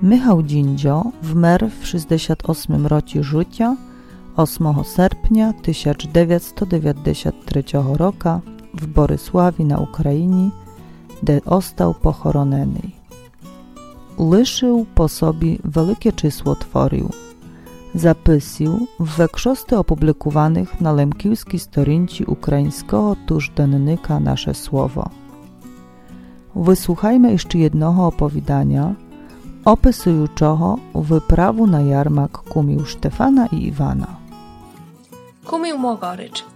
Michał Dzindzio wmer w 68 roці życia 8 серпня 1993 року w Бориславі на Україні, де остав похоронений. Лишив по собі велике число творів, записів в векшости опублікованих на лемківській сторінці українського тижденника «Наше Słowo». Wysłuchajmy jeszcze jednego opowiadania opisującego wyprawę na jarmark kumił Stefana i Iwana. Kumił Mogorycz.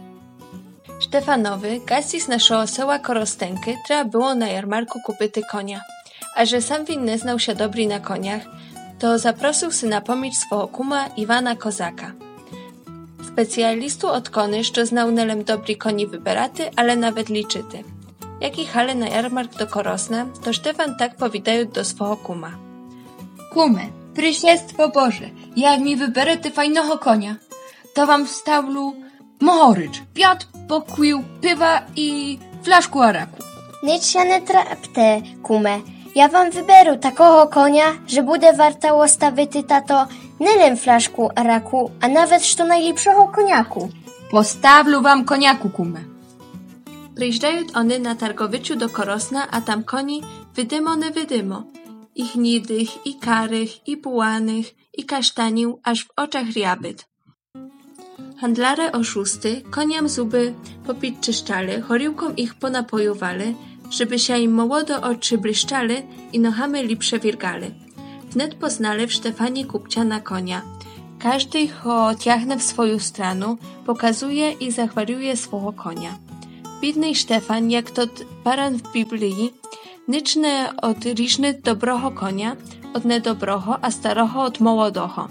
Stefanowy, gości z naszego sela Korostęky, trzeba było na jarmarku kupyty konia. A że sam win nie znał się dobry na koniach, to zaprosił sy na pomocz swego kuma Iwana Kozaka. Specjalistu od kony, što znał nelem dobry koni wyberaty, ale nawet liczyty. Jak jechali na jarmark do Korosna, to Stefan tak powiedział do swego kuma. Kume, Pryślestwo Boże, jak mi wyberete fajnego konia, to wam wstawlu Mohorycz, piot, pokój, piwa i flaszku araku. Nic się nie trapte, kume. Ja wam wyberu takiego konia, że bude wartało stawić tato nylem flaszku araku, a nawet što najlepszego koniaku. Postawlu wam koniaku, kume. Przyjeżdżają one na targowiciu do Korosna, a tam koni wydymo. I gnidych, i karych, i bułanych, i kasztanił, aż w oczach riabyt. Handlare oszusty koniam zuby popidczyszczali, choriłkom ich ponapojowali, żeby się im młodo oczy błyszczali i nohamy lipsze wirgali. Wnet poznali w Stefanie kupcia na konia. Każdy ho ciachne w swoją stronę, pokazuje i zachwaliuje swego konia. Bidny Stefan, jak to baran w Biblii, nyczne odriżny dobroho konia, od nedobroho, a staroho od młodoho.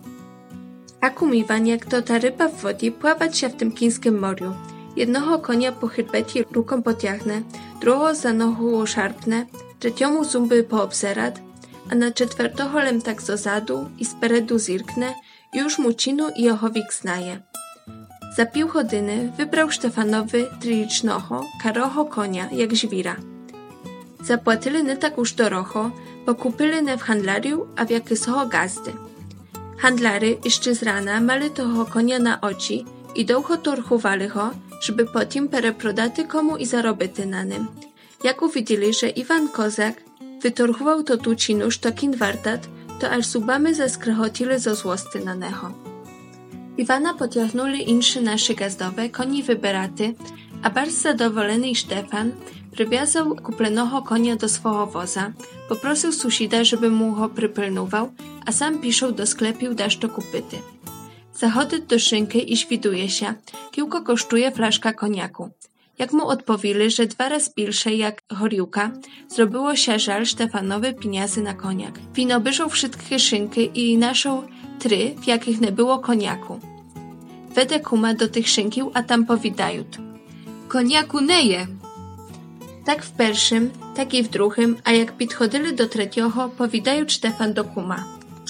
A kumiwan, jak to ta ryba w wodzie, pławać się w tym chińskim morzu. Jednego konia po chrbecie ruką potiachnę, drugiego za nohu szarpnę, trzeciemu zęby poobzerat, a na czwartego lem tak z ozadu i speradu zirknę, już mucinu i ochowik znaje. Za pół godziny wybrał Stefanowy trilicznoho, karoho konia, jak żwira. Zapłatili nie tak już dorocho, bo kupili ne w handlariu, a w jakiesoho gazdy. Handlary jeszcze z rana mali toho konia na oczy i długo torchowali go, żeby potem pereprodaty komu i zarobyty na nim. Jak uwidzieli, że Iwan Kozak wytorchował to tucinu sztokin wartat, to aż zubami zaskrechotili ze złości na neho. Iwana pociągnęli inszy nasze gazdowe, koni wyberaty, a bardzo zadowolony Stefan przywiązał kupionego konia do swego woza, poprosił susida, żeby mu go przypilnował, a sam piszał do sklepu dasz to kupyty. Zachodzi do szynki i świduje się, kiłko kosztuje flaszka koniaku. Jak mu odpowiedzieli, że 2 razy pilsze jak choriłka, zrobiło się żal Stefanowy pieniędzy na koniak. Win obejrzał wszystkie szynki i naszł 3, w jakich nie było koniaku. Wede kuma do tych szynkił, a tam powidają. Koniaku neje. Tak w pierwszym, tak i w drugim, a jak podchodzili do trzeciego, powidają Stefan do kuma.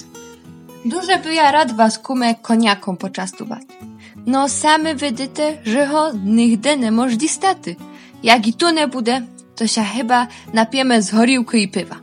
Duże by ja rad was, kume, koniakom poczęstować. No same wydyte, że ho nigdy nie możli staty. Jak i tu nie bude, to się chyba napiemy z choriłki i piwa.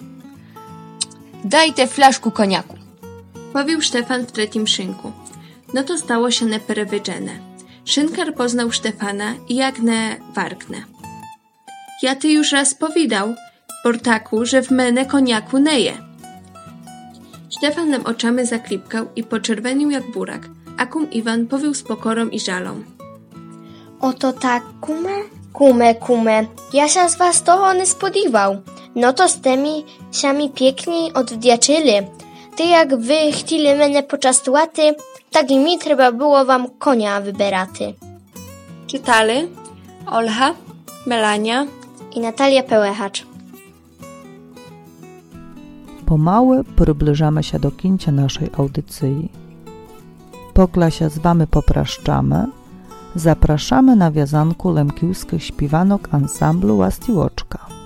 Daj te flaszku koniaku. Powił Stefan w trzecim szynku. No to stało się neperewydżene. Szynkar poznał Stefana i jak ne warknę. Ja ty już raz powidał, portaku, że w mene koniaku neje. Stefan nam oczami zaklipkał i poczerwenił jak burak, a kum Iwan powił z pokorą i żalą. Oto tak, kume. Ja się z was toho nie spodziewał. No to z tymi siami piękni odwdzięczyli. Ty jak wy chcieli mnie poczęstować, tak i mi trzeba było wam konia wyberaty. Czytali Olha, Melania i Natalia Pełechacz. Pomału przybliżamy się do końca naszej audycji. Pokla się z wami popraszczamy. Zapraszamy na wiązanku lemkiłskich śpiewanok ansamblu Łastiłoczka.